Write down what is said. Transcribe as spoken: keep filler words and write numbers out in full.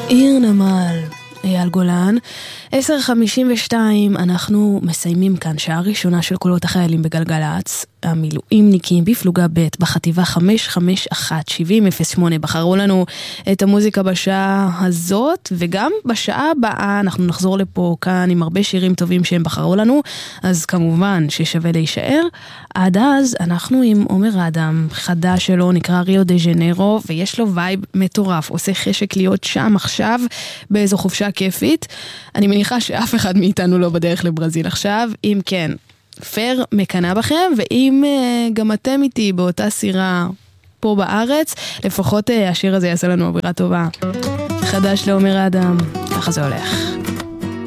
עיר נמל, אייל גולן. עשר חמישים ושתיים, אנחנו מסיימים כאן שעה ראשונה של קולות החיילים בגלגלץ. המילואימניקים בפלוגה ב' בחטיבה חמש חמש אחת שבעים אפס שמונה בחרו לנו את המוזיקה בשעה הזאת, וגם בשעה הבאה אנחנו נחזור לפה כאן עם הרבה שירים טובים שהם בחרו לנו, אז כמובן ששווה להישאר. עד אז אנחנו עם עומר אדם, חדש שלו נקרא ריו דה ז'נרו, ויש לו וייב מטורף, עושה חשק להיות שם עכשיו באיזו חופשה כיפית. אני מניחה שאף אחד מאיתנו לא בדרך לברזיל עכשיו, אם כן, פר מקנה בכם, ואם uh, גם אתם איתי באותה סירה פה בארץ, לפחות uh, השיר הזה יעשה לנו אווירה טובה. חדש לעומר אדם, ככה זה הולך.